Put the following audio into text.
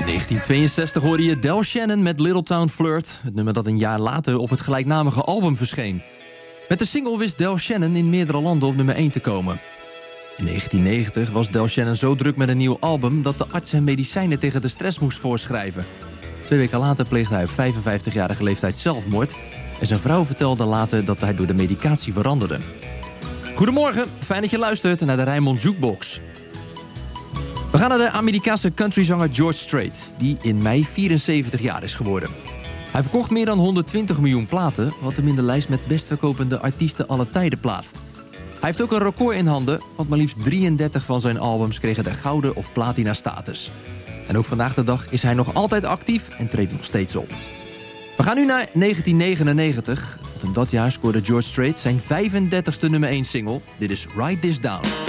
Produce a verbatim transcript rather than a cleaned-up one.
negentien tweeënzestig hoorde je Del Shannon met Little Town Flirt, het nummer dat een jaar later op het gelijknamige album verscheen. Met de single wist Del Shannon in meerdere landen op nummer één te komen. In negentien negentig was Del Shannon zo druk met een nieuw album dat de arts hem medicijnen tegen de stress moest voorschrijven. Twee weken later pleegde hij op vijfenvijftigjarige leeftijd zelfmoord en zijn vrouw vertelde later dat hij door de medicatie veranderde. Goedemorgen, fijn dat je luistert naar de Rijnmond Jukebox. We gaan naar de Amerikaanse countryzanger George Strait, die in mei vierenzeventig jaar is geworden. Hij verkocht meer dan honderdtwintig miljoen platen, wat hem in de lijst met bestverkopende artiesten aller tijden plaatst. Hij heeft ook een record in handen, want maar liefst drieëndertig van zijn albums kregen de gouden of platina status. En ook vandaag de dag is hij nog altijd actief en treedt nog steeds op. We gaan nu naar negentien negenennegentig, want in dat jaar scoorde George Strait zijn vijfendertigste nummer één single. Dit is Write This Down.